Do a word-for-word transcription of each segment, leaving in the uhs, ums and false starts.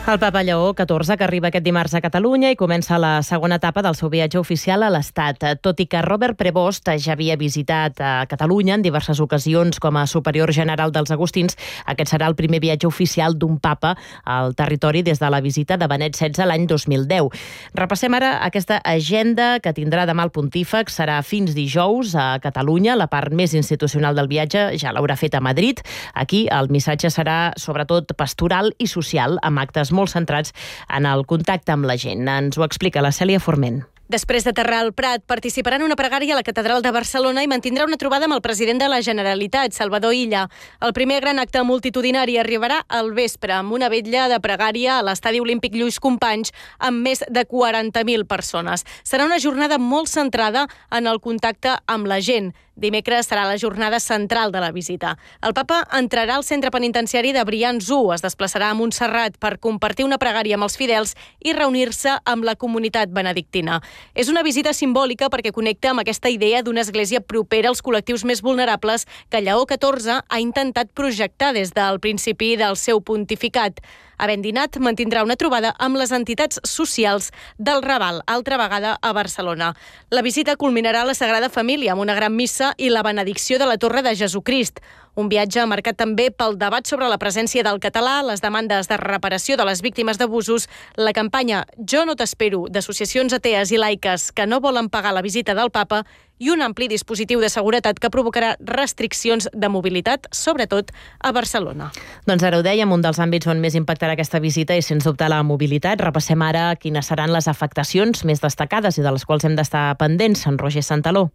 El papa Lleó catorze, que arriba aquest dimarts a Catalunya i comença la segona etapa del seu viatge oficial a l'Estat. Tot i que Robert Prevost ja havia visitat a Catalunya en diverses ocasions com a superior general dels agustins, aquest serà el primer viatge oficial d'un papa al territori des de la visita de Benet setze l'any dos mil deu. Repassem ara aquesta agenda que tindrà demà el pontífex. Serà fins dijous a Catalunya. La part més institucional del viatge ja l'haurà fet a Madrid. Aquí el missatge serà sobretot pastoral i social, amb actes molt centrats en el contacte amb la gent. Ens ho explica la Cèlia Forment. Després d'aterrar al Prat, participarà en una pregària a la Catedral de Barcelona i mantindrà una trobada amb el president de la Generalitat, Salvador Illa. El primer gran acte multitudinari arribarà al vespre amb una vetlla de pregària a l'Estadi Olímpic Lluís Companys amb més de quaranta mil persones. Serà una jornada molt centrada en el contacte amb la gent. Dimecres serà la jornada central de la visita. El papa entrarà al centre penitenciari de Brians u, es desplaçarà a Montserrat per compartir una pregària amb els fidels i reunir-se amb la comunitat benedictina. És una visita simbòlica perquè connecta amb aquesta idea d'una església propera als col·lectius més vulnerables que Lleó catorze ha intentat projectar des del principi del seu pontificat. Havent dinat, mantindrà una trobada amb les entitats socials del Raval, altra vegada a Barcelona. La visita culminarà a la Sagrada Família amb una gran missa i la benedicció de la Torre de Jesucrist. Un viatge marcat també pel debat sobre la presència del català, les demandes de reparació de les víctimes d'abusos, la campanya Jo no t'espero d'associacions atees i laiques que no volen pagar la visita del papa i un ampli dispositiu de seguretat que provocarà restriccions de mobilitat, sobretot a Barcelona. Doncs ara ho dèiem, un dels àmbits on més impactarà aquesta visita és, sens dubte, la mobilitat. Repassem ara quines seran les afectacions més destacades i de les quals hem d'estar pendents. En Roger Santaló.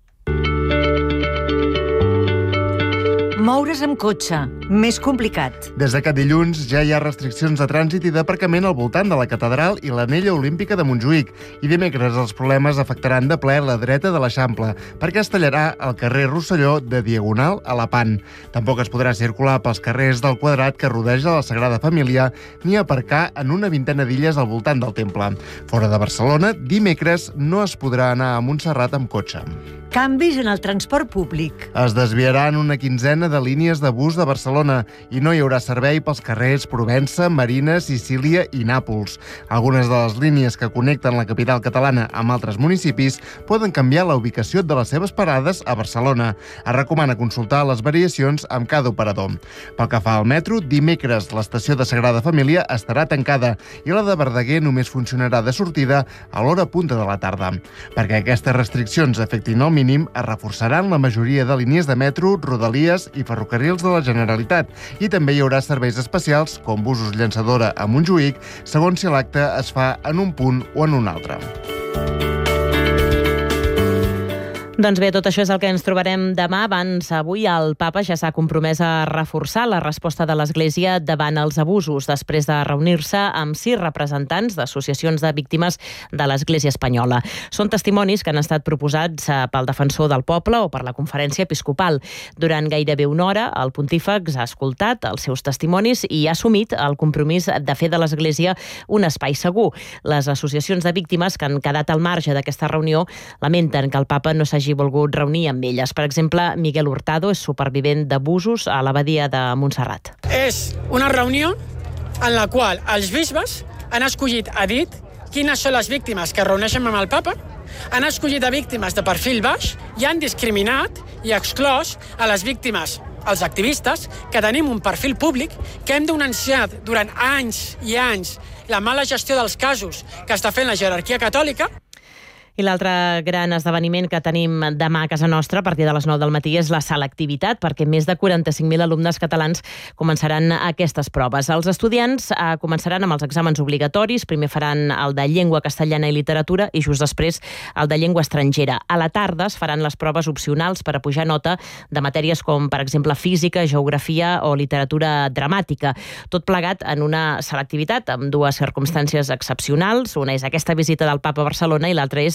Moure's amb cotxe, més complicat. Des d'aquest dilluns ja hi ha restriccions de trànsit i d'aparcament al voltant de la catedral i l'anella olímpica de Montjuïc. I dimecres els problemes afectaran de ple la dreta de l'Eixample, perquè es tallarà el carrer Rosselló de Diagonal a Lepant. Tampoc es podrà circular pels carrers del Quadrat que rodeja la Sagrada Família ni aparcar en una vintena d'illes al voltant del temple. Fora de Barcelona, dimecres no es podrà anar a Montserrat amb cotxe. Canvis en el transport públic. Es desviaran una quinzena de línies de bus de Barcelona i no hi haurà servei pels carrers Provença, Marina, Sicília i Nàpols. Algunes de les línies que connecten la capital catalana amb altres municipis poden canviar la ubicació de les seves parades a Barcelona. Es recomana consultar les variacions amb cada operador. Pel que fa al metro, dimecres l'estació de Sagrada Família estarà tancada i la de Verdaguer només funcionarà de sortida a l'hora punta de la tarda. Perquè aquestes restriccions afectin el mínim, es reforçaran la majoria de línies de metro, rodalies i ferrocarrils de la Generalitat i també hi haurà serveis especials com busos llançadora a Montjuïc, segons si l'acte es fa en un punt o en un altre. Doncs bé, tot això és el que ens trobarem demà. Abans, avui, el papa ja s'ha compromès a reforçar la resposta de l'Església davant els abusos, després de reunir-se amb sis representants d'associacions de víctimes de l'Església espanyola. Són testimonis que han estat proposats pel Defensor del Poble o per la Conferència Episcopal. Durant gairebé una hora, el pontífex ha escoltat els seus testimonis i ha assumit el compromís de fer de l'Església un espai segur. Les associacions de víctimes que han quedat al marge d'aquesta reunió lamenten que el papa no s'hagi volgut reunir amb elles. Per exemple, Miguel Hurtado és supervivent d'abusos a l'abadia de Montserrat. És una reunió en la qual els bisbes han escollit a dit quines són les víctimes que reuneixen amb el papa, han escollit a víctimes de perfil baix i han discriminat i exclòs a les víctimes, els activistes, que tenim un perfil públic, que hem denunciat durant anys i anys la mala gestió dels casos que està fent la jerarquia catòlica. I l'altre gran esdeveniment que tenim demà a casa nostra a partir de les nou del matí és la selectivitat, perquè més de quaranta-cinc mil alumnes catalans començaran aquestes proves. Els estudiants eh, començaran amb els exàmens obligatoris, primer faran el de llengua castellana i literatura i just després el de llengua estrangera. A la tarda es faran les proves opcionals per a pujar nota de matèries com, per exemple, física, geografia o literatura dramàtica. Tot plegat en una selectivitat amb dues circumstàncies excepcionals. Una és aquesta visita del papa a Barcelona i l'altra és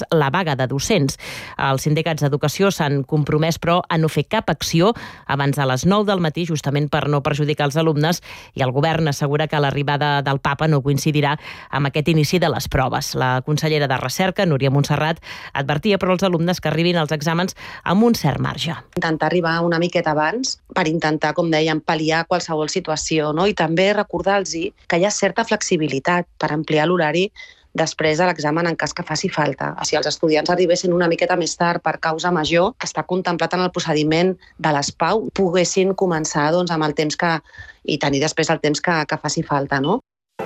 la vaga de docents. Els sindicats d'educació s'han compromès, però, a no fer cap acció abans de les nou del matí, justament per no perjudicar els alumnes, i el govern assegura que l'arribada del papa no coincidirà amb aquest inici de les proves. La consellera de Recerca, Núria Montserrat, advertia però als alumnes que arribin als exàmens amb un cert marge. Intentar arribar una miqueta abans per intentar, com dèiem, pal·liar qualsevol situació, no? I també recordar-los que hi ha certa flexibilitat per ampliar l'horari després de l'examen en cas que faci falta. Si els estudiants arribessin una miqueta més tard per causa major, que està contemplat en el procediment de les P A U, poguessin començar doncs, amb el temps que, i tenir després el temps que, que faci falta, no?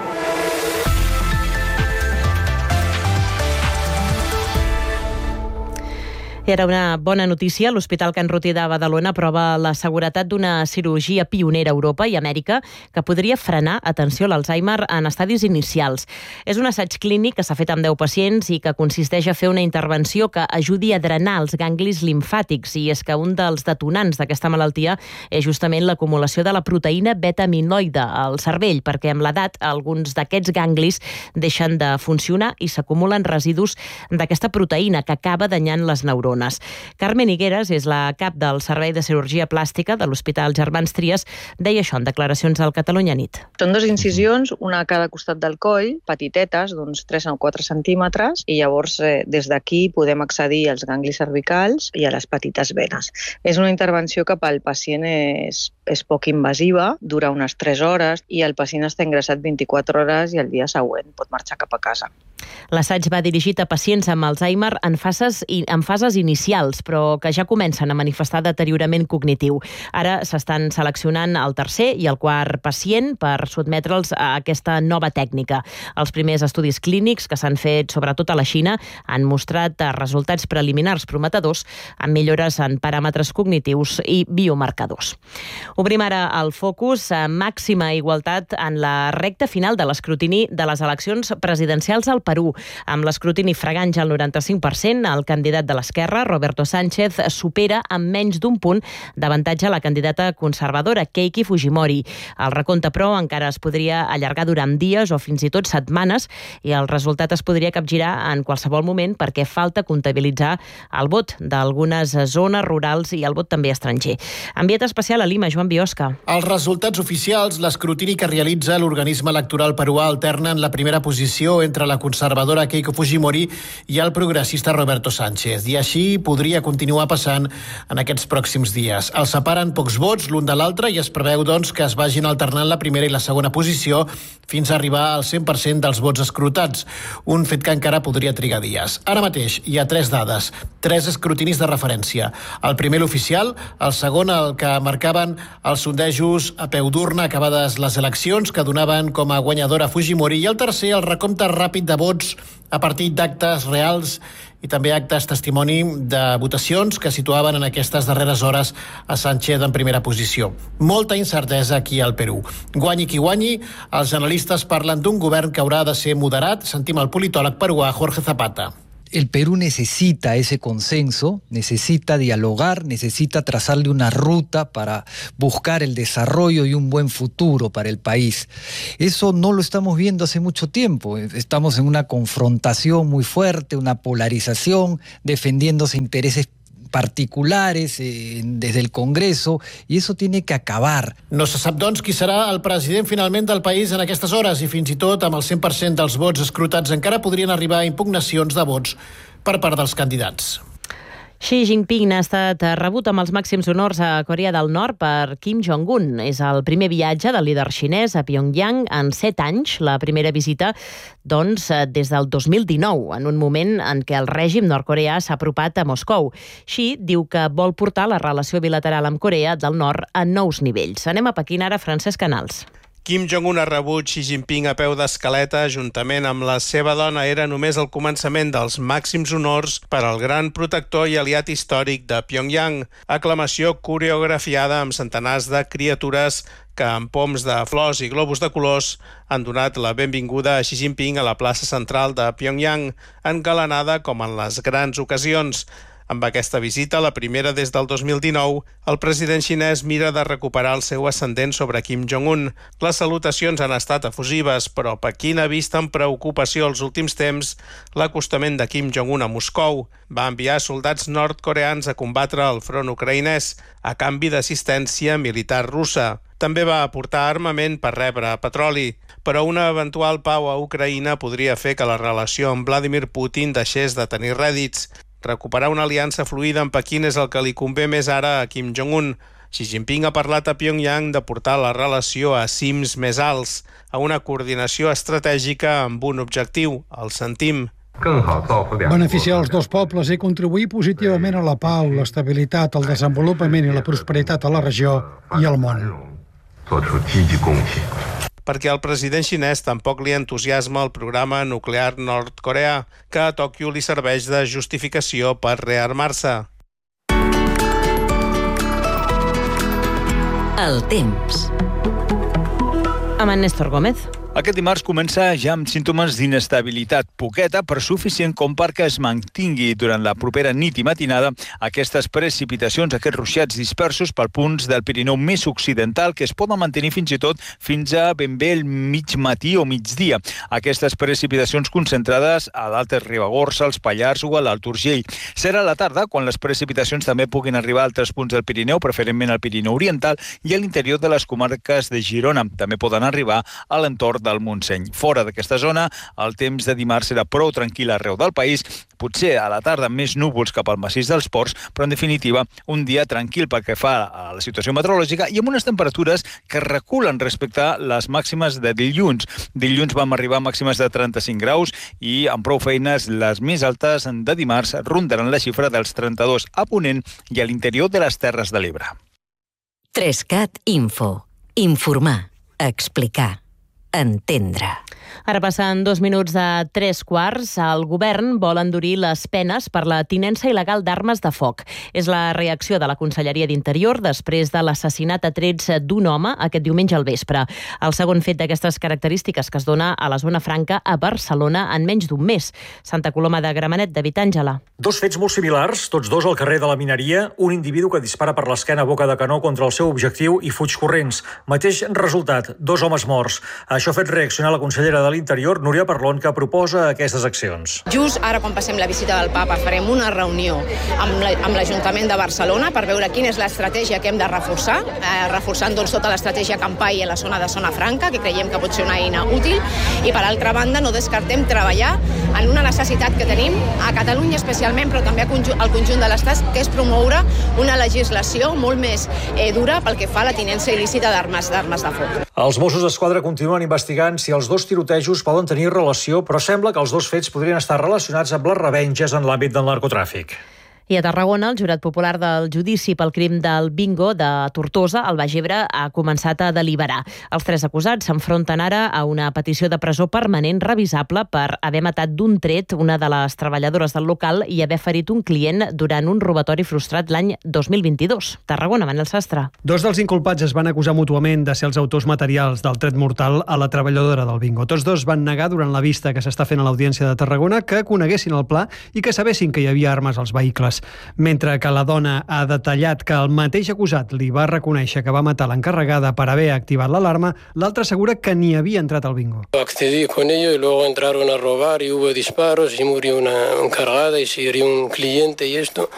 I ara una bona notícia. L'Hospital Can Rutí de Badalona aprova la seguretat d'una cirurgia pionera a Europa i Amèrica que podria frenar, atenció, l'Alzheimer en estadis inicials. És un assaig clínic que s'ha fet amb deu pacients i que consisteix a fer una intervenció que ajudi a drenar els ganglis limfàtics. I és que un dels detonants d'aquesta malaltia és justament l'acumulació de la proteïna beta-amiloide al cervell, perquè amb l'edat alguns d'aquests ganglis deixen de funcionar i s'acumulen residus d'aquesta proteïna que acaba danyant les neurones. Carmen Higueras és la cap del Servei de Cirurgia Plàstica de l'Hospital Germans Trias, deia això en declaracions al Catalunya Nit. Són dues incisions, una a cada costat del coll, petitetes, d'uns tres o quatre centímetres, i llavors eh, des d'aquí podem accedir als ganglis cervicals i a les petites venes. És una intervenció que pel pacient és, és poc invasiva, dura unes tres hores i el pacient està ingressat vint-i-quatre hores i el dia següent pot marxar cap a casa. L'assaig va dirigit a pacients amb Alzheimer en fases, en fases inicials, però que ja comencen a manifestar deteriorament cognitiu. Ara s'estan seleccionant el tercer i el quart pacient per sotmetre'ls a aquesta nova tècnica. Els primers estudis clínics que s'han fet, sobretot a la Xina, han mostrat resultats preliminars prometedors amb millores en paràmetres cognitius i biomarcadors. Obrim ara el focus a màxima igualtat en la recta final de l'escrutini de les eleccions presidencials al Perú. Amb l'escrutini fregant ja el noranta-cinc per cent, el candidat de l'esquerra, Roberto Sánchez, supera amb menys d'un punt d'avantatge a la candidata conservadora, Keiki Fujimori. El recompte, però, encara es podria allargar durant dies o fins i tot setmanes i el resultat es podria capgirar en qualsevol moment perquè falta comptabilitzar el vot d'algunes zones rurals i el vot també estranger. Enviat especial a Lima, Joan Biosca. Els resultats oficials, l'escrutini que realitza l'organisme electoral peruà alternen la primera posició entre la conservadora Keiko Fujimori i el progressista Roberto Sánchez. I així podria continuar passant en aquests pròxims dies. Els separen pocs vots l'un de l'altre i es preveu, doncs, que es vagin alternant la primera i la segona posició fins a arribar al cent per cent dels vots escrutats, un fet que encara podria trigar dies. Ara mateix hi ha tres dades, tres escrutinis de referència. El primer, l'oficial, el segon, el que marcaven els sondejos a peu d'urna acabades les eleccions, que donaven com a guanyadora Fujimori, i el tercer, el recompte ràpid de vots a partir d'actes reals i també actes testimoni de votacions que situaven en aquestes darreres hores a Sánchez en primera posició. Molta incertesa aquí al Perú. Guanyi qui guanyi, els analistes parlen d'un govern que haurà de ser moderat. Sentim el politòleg peruà Jorge Zapata. El Perú necesita ese consenso, necesita dialogar, necesita trazarle una ruta para buscar el desarrollo y un buen futuro para el país. Eso no lo estamos viendo hace mucho tiempo. Estamos en una confrontación muy fuerte, una polarización, defendiéndose intereses particulares eh, desde el Congreso, i eso tiene que acabar. No se sap, doncs, qui serà el president finalment del país en aquestes hores i fins i tot amb el cent per cent dels vots escrutats encara podrien arribar a impugnacions de vots per part dels candidats. Xi Jinping ha estat rebut amb els màxims honors a Corea del Nord per Kim Jong-un. És el primer viatge del líder xinès a Pyongyang en set anys, la primera visita doncs, des del dos mil dinou, en un moment en què el règim nord-coreà s'ha apropat a Moscou. Xi diu que vol portar la relació bilateral amb Corea del Nord a nous nivells. Anem a Pequín ara, Francesc Canals. Kim Jong-un ha rebut Xi Jinping a peu d'escaleta juntament amb la seva dona. Era només el començament dels màxims honors per al gran protector i aliat històric de Pyongyang. Aclamació coreografiada amb centenars de criatures que amb poms de flors i globus de colors han donat la benvinguda a Xi Jinping a la plaça central de Pyongyang, engalanada com en les grans ocasions. Amb aquesta visita, la primera des del dos mil dinou, el president xinès mira de recuperar el seu ascendent sobre Kim Jong-un. Les salutacions han estat efusives, però Pequín ha vist amb preocupació els últims temps l'acostament de Kim Jong-un a Moscou. Va enviar soldats nord-coreans a combatre el front ucraïnès a canvi d'assistència militar russa. També va aportar armament per rebre petroli, però una eventual pau a Ucraïna podria fer que la relació amb Vladimir Putin deixés de tenir rèdits. Recuperar una aliança fluida amb Pequín és el que li convé més ara a Kim Jong-un. Xi Jinping ha parlat a Pyongyang de portar la relació a cims més alts, a una coordinació estratègica amb un objectiu, el sentim. Beneficiar els dos pobles i contribuir positivament a la pau, l'estabilitat, el desenvolupament i la prosperitat a la regió i al món. Perquè al president xinès tampoc li entusiasma el programa nuclear nord-coreà, que a Tòquio li serveix de justificació per rearmar-se. El temps. Amb en Néstor Gómez. Aquest dimarts comença ja amb símptomes d'inestabilitat, poqueta però suficient com perquè es mantingui durant la propera nit i matinada aquestes precipitacions, aquests ruixats dispersos per punts del Pirineu més occidental que es poden mantenir fins i tot fins a ben bé el mig matí o migdia. Aquestes precipitacions concentrades a l'Alta Ribagorça, als Pallars o a l'Alt Urgell. Serà a la tarda quan les precipitacions també puguin arribar a altres punts del Pirineu, preferentment al Pirineu Oriental i a l'interior de les comarques de Girona. També poden arribar a l'entorn del Montseny. Fora d'aquesta zona, el temps de dimarts serà prou tranquil arreu del país, potser a la tarda més núvols cap al massís dels Ports, però en definitiva un dia tranquil pel que fa a la situació meteorològica i amb unes temperatures que reculen respecte a les màximes de dilluns. Dilluns vam arribar a màximes de trenta-cinc graus i amb prou feines les més altes de dimarts rondaran la xifra dels trenta-dos a Ponent i a l'interior de les Terres de l'Ebre. Trescat Info. Informar. Explicar. Entendre. Ara passen dos minuts de tres quarts. El govern vol endurir les penes per la tinença il·legal d'armes de foc. És la reacció de la Conselleria d'Interior després de l'assassinat a trets d'un home aquest diumenge al vespre. El segon fet d'aquestes característiques que es dona a la zona franca a Barcelona en menys d'un mes. Santa Coloma de Gramenet, David Àngela. Dos fets molt similars, tots dos al carrer de la Mineria, un individu que dispara per l'esquena a boca de canó contra el seu objectiu i fuig corrents. Mateix resultat, dos homes morts. Això ha fet reaccionar la consellera de l'Interior, Núria Parlon, que proposa aquestes accions. Just ara, quan passem la visita del papa, farem una reunió amb l'Ajuntament de Barcelona per veure quina és l'estratègia que hem de reforçar, eh, reforçant doncs, tota l'estratègia Campai en la zona de Zona Franca, que creiem que pot ser una eina útil, i per altra banda no descartem treballar en una necessitat que tenim a Catalunya especialment, però també al conjunt de l'Estat, que és promoure una legislació molt més eh, dura pel que fa a la tinença il·lícita d'armes d'armes de foc. Els Mossos d'Esquadra continuen investigant si els dos tirotejos poden tenir relació, però sembla que els dos fets podrien estar relacionats amb les revenges en l'àmbit del narcotràfic. I a Tarragona, el jurat popular del judici pel crim del bingo de Tortosa, al Baix Ebre, ha començat a deliberar. Els tres acusats s'enfronten ara a una petició de presó permanent revisable per haver matat d'un tret una de les treballadores del local i haver ferit un client durant un robatori frustrat l'any dos mil vint-i-dos. Tarragona, Manel Sastre. Dos dels inculpats es van acusar mútuament de ser els autors materials del tret mortal a la treballadora del bingo. Tots dos van negar durant la vista que s'està fent a l'Audiència de Tarragona que coneguessin el pla i que sabessin que hi havia armes als vehicles. Mentre que la dona ha detallat que el mateix acusat li va reconèixer que va matar l'encarregada per haver activat l'alarma, l'altre assegura que ni havia entrat al bingo. Accedí con ellos y luego entraron a robar y hubo disparos y murió una encargada y se hirió un cliente y esto.